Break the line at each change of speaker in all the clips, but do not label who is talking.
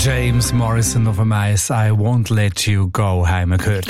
James Morrison auf dem Eis, I won't let you go, haben wir gehört.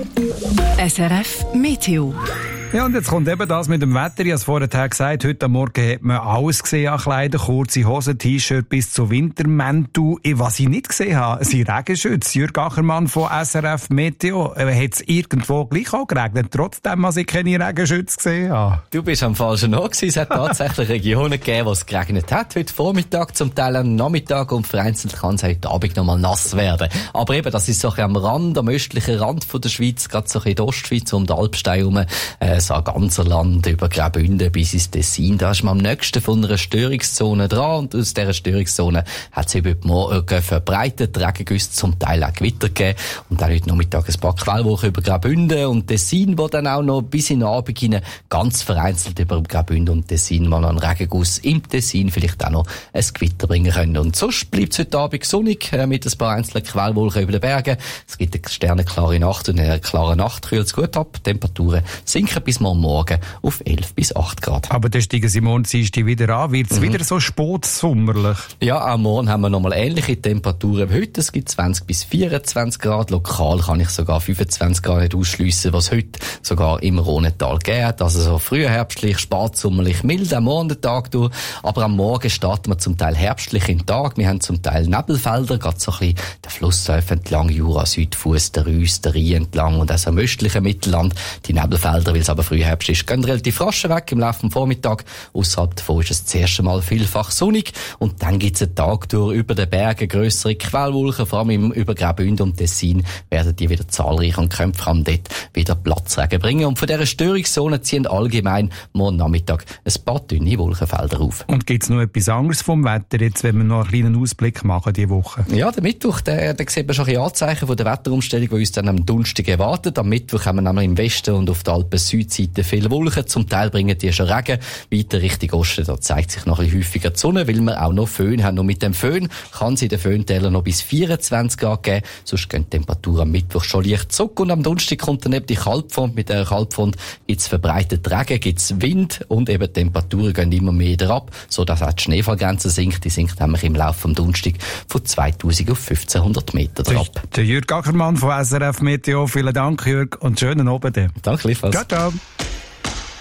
SRF Meteo.
Ja, und jetzt kommt eben das mit dem Wetter. Ich habe es vorhin gesagt, heute Morgen hat man alles gesehen an Kleidern, kurze Hosen, T-Shirt bis zu Wintermäntel. Was ich nicht gesehen habe, sind Regenschütze. Jürg Achermann von SRF Meteo. Hat es irgendwo gleich auch geregnet, trotzdem, als ich keine Regenschütze gesehen habe?
Du bist am falschen Ort gewesen. Es hat tatsächlich Regionen gegeben, wo es geregnet hat. Heute Vormittag, zum Teil am Nachmittag und vereinzelt kann es heute Abend noch mal nass werden. Aber eben, das ist so ein bisschen am Rand, am östlichen Rand von der Schweiz, gerade so ein bisschen in der Ostschweiz, um den Alpstein herum. So ganzer Land, über Graubünden bis ins Tessin. Da ist man am nächsten von einer Störungszone dran und aus dieser Störungszone hat es über die Morgen verbreitet, Regengüsse, zum Teil auch Gewitter gegeben und dann heute Nachmittag ein paar Quellwolken über Graubünden und Tessin, wo dann auch noch bis in den Abend hinein ganz vereinzelt über Graubünden und Tessin mal einen Regenguss im Tessin vielleicht auch noch ein Gewitter bringen können. Und sonst bleibt es heute Abend sonnig mit ein paar einzelnen Quellwolken über den Bergen. Es gibt eine sternenklare Nacht und in einer klaren Nacht kühlt es gut ab. Temperaturen sinken bis morgen auf 11 bis 8 Grad.
Aber dann steigen sie morgen wieder an. Wird es wieder so spätsommerlich?
Ja, auch morgen haben wir nochmal ähnliche Temperaturen wie heute. Es gibt 20 bis 24 Grad. Lokal kann ich sogar 25 Grad nicht ausschliessen, was heute sogar im Rhonental geht. Also so frühherbstlich, spätsommerlich, mild am morgen Tag durch. Aber am Morgen starten wir zum Teil herbstlich in den Tag. Wir haben zum Teil Nebelfelder, gerade so ein bisschen der Flussläufe entlang, Jura, Südfuss, der Rüss, der Rhein entlang und auch so im östlichen Mittelland. Die Nebelfelder, weil es aber Frühherbst ist, gehen relativ rasch weg im Laufe des Vormittags. Ausserhalb davon ist es das erste Mal vielfach sonnig. Und dann gibt es einen Tag durch über den Bergen grössere Quellwolken, vor allem über Graubünden und Tessin werden die wieder zahlreich und können vor allem dort wieder Platzregen bringen. Und von dieser Störungszone ziehen allgemein morgen Nachmittag ein paar dünne Wolkenfelder auf.
Und gibt es noch etwas anderes vom Wetter, jetzt, wenn wir noch einen kleinen Ausblick machen diese Woche?
Ja, der Mittwoch, der sieht man schon ein Anzeichen von der Wetterumstellung, die uns dann am Donnerstag erwartet. Am Mittwoch haben wir nämlich im Westen und auf der Alpen-Südseite viele Wolken. Zum Teil bringen die schon Regen. Weiter Richtung Osten, da zeigt sich noch ein bisschen häufiger die Sonne, weil wir auch noch Föhn haben. Und mit dem Föhn kann es in den Föhntälern noch bis 24 Grad geben. Sonst gehen die Temperaturen am Mittwoch schon leicht zurück. Und am Donnerstag kommt dann eben die Kaltfront. Mit der Kaltfront gibt es verbreitet Regen, gibt es Wind und eben die Temperaturen gehen immer mehr wieder ab, sodass auch die Schneefallgrenze sinkt. Die sinkt nämlich im Laufe vom Donnerstag von 2000 auf 1500 Meter drauf.
Der Jürg Ackermann von SRF Meteo. Vielen Dank, Jürg, und schönen Abend.
Danke, gleichfalls.
Ciao, ciao.